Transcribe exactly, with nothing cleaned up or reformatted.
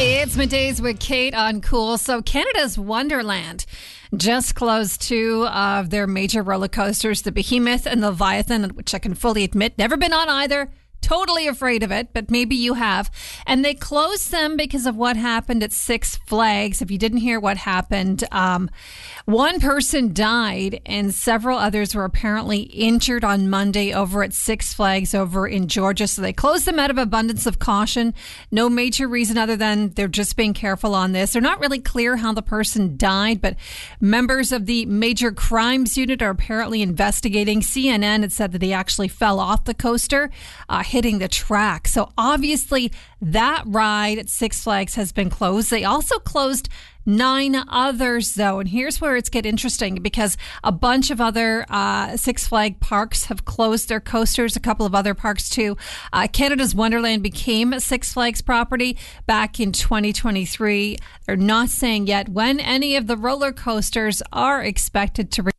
It's Middays with Kate on Cool. So Canada's Wonderland just closed two of their major roller coasters, the Behemoth and the Leviathan, which I can fully admit, never been on either. Totally afraid of it, but maybe you have. And they closed them because of what happened at Six Flags. If you didn't hear what happened, um, one person died and several others were apparently injured on Monday over at Six Flags over in Georgia. So they closed them out of abundance of caution. No major reason other than they're just being careful on this. They're not really clear how the person died, but members of the Major Crimes Unit are apparently investigating. C N N had said that he actually fell off the coaster, uh, hitting the track. So obviously that ride at Six Flags has been closed. They also closed nine others, though. And here's where it's get interesting, because a bunch of other uh, Six Flag parks have closed their coasters, a couple of other parks too. Uh, Canada's Wonderland became a Six Flags property back in twenty twenty-three. They're not saying yet when any of the roller coasters are expected to